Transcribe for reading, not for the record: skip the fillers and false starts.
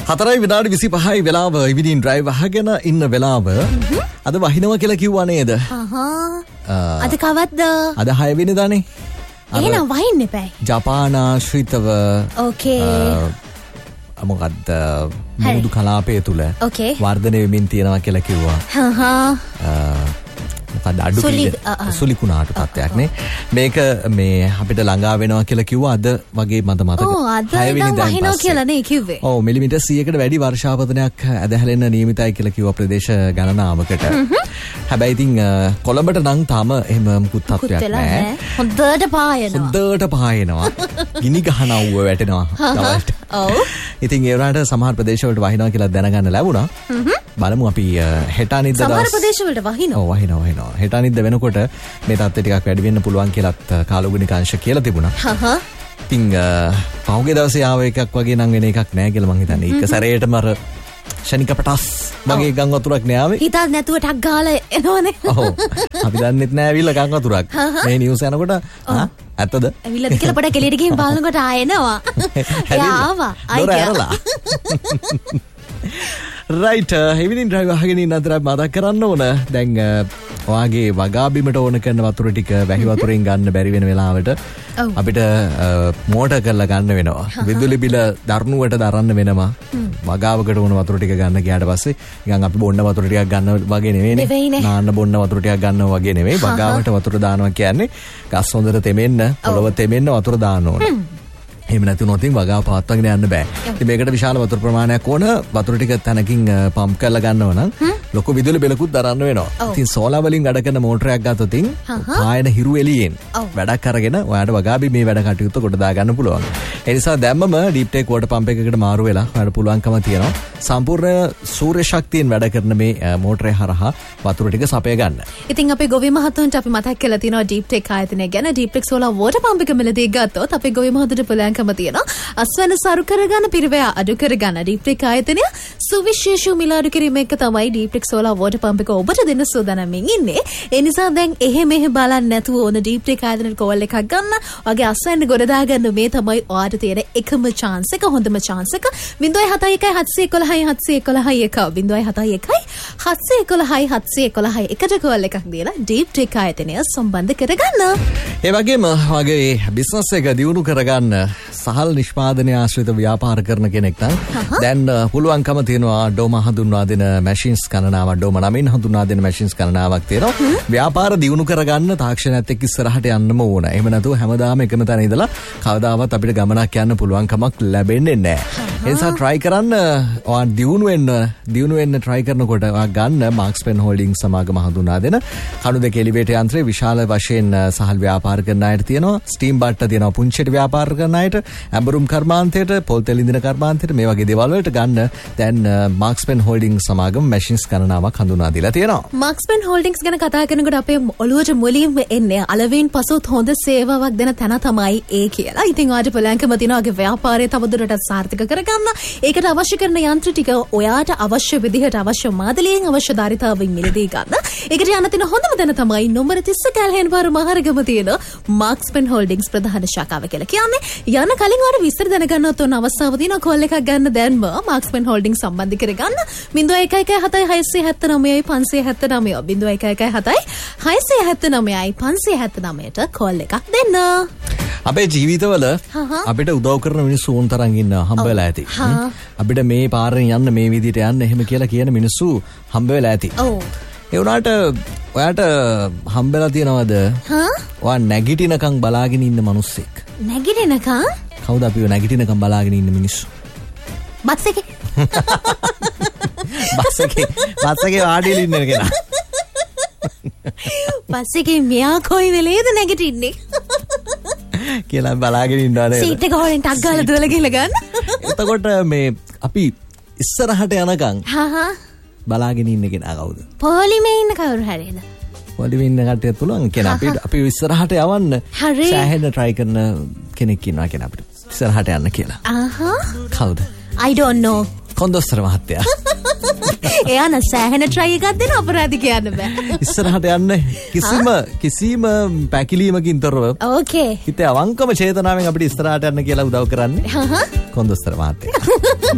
4 විනාඩි 25යි වෙලාව ඉවිනින් ඩ්‍රයිව් අහගෙන ඉන්න වෙලාව. අද වහිනවා කියලා කිව්වා නේද? අද කවද්ද? අද 6 වෙනිදානේ. එහෙනම් වහින්න එපා. ජපාන ආශ්‍රිතව මොකද්ද මුදු කලාපය තුල වර්ධනය වෙමින් තියෙනවා කියලා කිව්වා. මොකද අඩු සුලිකුණාට තත්ත්වයක් නේ. මේක මේ අපිට ළඟා වෙනවා කියලා කිව්වා අද වගේ මට මතක. අද වහිනවා කියලා නේ කිව්වේ. ඔව් මිලිමීටර් 100කට වැඩි වර්ෂාපතනයක් ඇදහැලෙන්න නියමිතයි කියලා කිව්වා ප්‍රදේශ ගණනාවකට. හැබැයි ඉතින් කොළඹට නම් තාම එහෙම මුකුත් තත්ත්වයක් නැහැ. හොඳට පායනවා. ගිනි ගහනවුව වැටෙනවා තවලට. ඔව්. ඉතින් ඒ වුණාට සමහර ප්‍රදේශවලට වහිනවා කියලා දැනගන්න ලැබුණා. බලමු අපි හෙට අනිද්දා සමහර ප්‍රදේශවලට වහිනවා. ඔව් වහිනවා. හෙට අනිද්දා වෙනකොට මේ තත්ත්වය ටිකක් වැඩි වෙන්න පුළුවන් කියලාත් කාලෝගුණික අංශ කියලා තිබුණා. ඉතින් පහුගිය දවසේ ආව එකක් වගේ නම් වෙන එකක් නෑ කියලා මං හිතන්නේ. ඒක සැරේටම අර ශනික පටස් වගේ ගම් වතුරක් නෑ ආවේ. හිතල් නැතුව ටක් ගාලා එනවනේ. ඔව්. අපි දන්නෙත් නෑ ඇවිල්ලා ගම් වතුරක්. මේ නිවුස් යනකොට ඇත්තද? ඇවිල්ලාද කියලා පොඩ කෙලියට ගිහින් බලනකොට ආයෙනවා. එයා ආවා. ආයිලා. රයිට් එවිනින් ඩ්‍රයිව් අහගෙන ඉන්න අතර මතක් කරන්න ඕන දැන් ඔයාගේ වගාබිමට ඕන කරන වතුර ටික වැහි වතුරෙන් ගන්න බැරි වෙන වෙලාවට අපිට මෝටර් කරලා ගන්න වෙනවා. විදුලි බිල දරුණුවට දරන්න වෙනවා. වගාවකට ඕන වතුර ටික ගන්න ගියාට පස්සේ නිකන් අපි බොන්න වතුර ටිකක් ගන්න වගේ නෙවෙයිනේ. නාන්න බොන්න වතුර ටිකක් ගන්නවා වගේ නෙවෙයි. වගාවට වතුර දානවා කියන්නේ ගස් හොඳට තෙමෙන්න, පොළව තෙමෙන්න වතුර දාන්න ඕන. එහෙම නැතුනොත් වගාව පවත්වාගෙන යන්න බෑ. ඉතින් මේකට විශාල වතුර ප්‍රමාණයක් ඕන. වතුර ටික තැනකින් පම්ප් කරලා ගන්නව නම් ලොකු විදුලි බිලකුත් දරන්න වෙනවා. ඉතින් සෝලාර් වලින් වැඩ කරන මෝටරයක් ගත්තොත් පායන හිරු එළියෙන් වැඩක් අරගෙන ඔයාලට වගාබි මේ වැඩ කටයුත්ත කොට දා ගන්න පුළුවන්. ඒ නිසා දැම්මම ඩීප් ටෙක් වෝටර් පම්ප් එකකට මාරු වෙලා ඔයාලට පුළුවන්කම තියෙනවා. සම්පූර්ණ සූර්ය ශක්තියෙන් වැඩ කරන මේ මෝටරේ හරහා වතුර ටික සපය ගන්න. ඉතින් අපේ ගොවි මහතුන්ට අපි මතක් කරලා තියෙනවා ඩීප් ටෙක් ආයතනය ගැන. Deep tech solar water pump එක මිලදී ගත්තොත් අපේ ගොවි මහතුන්ට පුළුවන් අස්වැන්න සරු කරගන්න පිරිවැය අඩු කරගන්න ඩීප් ටෙක් ආයතනය සුවිශේෂී මිල අඩු කිරීම එක තමයි deep tech solar water pump එක ඔබට දෙන්න සූදානම්ෙන් ඉන්නේ. ඒ නිසා දැන් එහෙම බලන්න නැතුව ඕන ඩීප් ටෙක් ආයතනයට කෝල් එකක් ගන්න. ඔයගේ අස්වැන්න ගොඩ දාගන්න මේ තමයි ඔයාට තියෙන එකම chance එක, හොඳම chance එක. 071 එකට කෝල් එකක් දීලා ඩීප් ටෙක් ආයතනය සම්බන්ධ කරගන්න. ඒ වගේම වගේ බිස්නස් එක දියුණු කරගන්න සහල් නිෂ්පාදනය ආශ්‍රිත ව්‍යාපාර කරන කෙනෙක් නම් දැන් පුළුවන්කම තියෙනවා ඩෝම හඳුන්වා දෙන මැෂින්ස් ගණනාවක්, ඩෝම 9 හඳුන්වා දෙන මැෂින්ස් ගණනාවක් තියෙනවා. ව්‍යාපාර දියුණු කරගන්න තාක්ෂණයත් එක්ක ඉස්සරහට යන්නම ඕන. එහෙම නැතුව හැමදාම එකම තැන ඉඳලා කවදාවත් අපිට ගමනක් යන්න පුළුවන්කමක් ලැබෙන්නේ නැහැ. ඒ නිසා try කරන්න. ඔයා දියුණු වෙන්න try කරනකොට ඔයා ගන්න මාක්ස්පෙන් හෝල්ඩින්ග් සමාගම හඳුන්වා දෙන කණු දෙක එලිවේටර් යන්ත්‍රය විශාල වශයෙන් සහල් ව්‍යාපාර කරන අයට තියෙනවා. ස්ටීම් බට්ට තියෙනවා පුංචිට ව්‍යාපාර කරන අයට. ඇඹරුම් කර්මාන්තයට, පොල් තෙල් ඉන්ධන කර්මාන්තයට මේ වගේ දේවල් වලට ගන්න දැන් මාක්ස්පෙන් හෝල්ඩින්ග් සමාගම මැෂින්ස් ගණනාවක් හඳුනා දීලා තියෙනවා. මාක්ස්පෙන් හෝල්ඩින්ග්ස් ගැන කතා කරනකොට අපේ ඔළුවට මුලින්ම එන්නේ අලවෙන් පසුත් හොඳ සේවාවක් දෙන තැන තමයි ඒ කියලා. ඉතින් ඔයාට පුළුවන්කම තියෙනවා ඔයගේ ව්‍යාපාරය තවදුරටත් සාර්ථක කරගන්න. ඒකට අවශ්‍ය කරන යන්ත්‍ර ටික ඔයාට අවශ්‍ය විදිහට අවශ්‍ය මාදලියෙන් අවශ්‍ය ධාරිතාවෙන් මිලදී ගන්න. ඒකට යන්න තියෙන හොඳම තැන තමයි නම්බර 30 කැලහෙන් පාර මහරගම තියෙන මාක්ස්පෙන් හෝල්ඩින්ග්ස් ප්‍රධාන ශාඛාව කියලා කියන්නේ. යන කලින් ඔයාට විස්තර දැනගන්නත් ඕන අවස්ථාව තියෙනවා. කෝල් එකක් ගන්න දැන්ම මාක්ස්පෙන් හෝල්ඩින්ග් සම්බන්ධ කරගන්න 0117679 කෝල් එකක් දෙන්න. අපේ ජීවිතවල අපිට උදව් කරන මිනිස්සු ඕන තරම් ඉන්න හම්බ වෙලා ඇති. අපිට මේ පාරෙන් යන්න මේ විදිහට යන්න එහෙම කියලා කියන මිනිස්සු හම්බ වෙලා ඇති. ඔව්. ඒ වුණාට ඔයාට හම්බෙලා තියනවද? ඔයා නැගිටිනකම් බලාගෙන ඉන්න මිනිස්සෙක්. නැගිටිනකම්? කවුද අපිව නැගිටිනකම් බලාගෙන ඉන්න මිනිස්සු? බස් එකේ. බස් එකේ වාඩිලා ඉන්න කෙනා. බස් එකේ මෙයා කොයි වෙලේද නැගිටින්නේ? කියලා බලාගෙන ඉන්නවා නේද? සීට් එක හොරෙන් ටක් ගාලා දුවලා ගිහලා ගන්න. එතකොට මේ අපි ඉස්සරහට යනකම් බලාගෙන ඉන්න කෙනා කවුද? පොලිමේ ඉන්න කවුරු හරිද? පොලිමේ ඉන්න කට්ටිය පුළුවන් කෙනා අපි ඉස්සරහට යවන්න සෑහෙන try කරන කෙනෙක් ඉන්නවා කෙනා අපිට ඉස්සරහට යන්න කියලා. කවුද? I don't know. කොන්දොස්තර මහත්තයා. එයා නම් සෑහෙන try එකක් දෙන අපරාධ කියන්න බෑ. ඉස්සරහට යන්න කිසිම පැකිලීමකින් තොරව. ඕකේ. හිතේ අවංකම චේතනාවෙන් අපිට ඉස්සරහට යන්න කියලා උදව් කරන්නේ කොන්දොස්තර මහත්තයා.